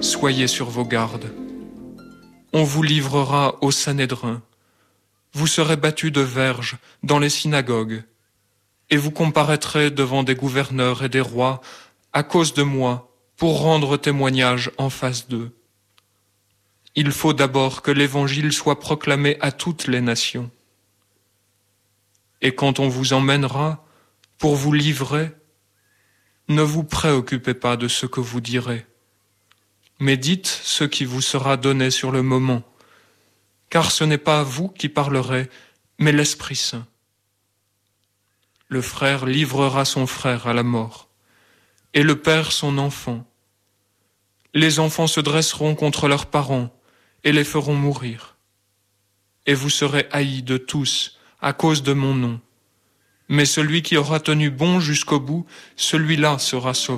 soyez sur vos gardes. On vous livrera au Sanhédrin. Vous serez battus de verges dans les synagogues, et vous comparaîtrez devant des gouverneurs et des rois à cause de moi pour rendre témoignage en face d'eux. Il faut d'abord que l'Évangile soit proclamé à toutes les nations. Et quand on vous emmènera pour vous livrer, ne vous préoccupez pas de ce que vous direz, mais dites ce qui vous sera donné sur le moment, car ce n'est pas vous qui parlerez, mais l'Esprit Saint. Le frère livrera son frère à la mort, et le père son enfant. Les enfants se dresseront contre leurs parents et les feront mourir. Et vous serez haïs de tous à cause de mon nom. Mais celui qui aura tenu bon jusqu'au bout, celui-là sera sauvé.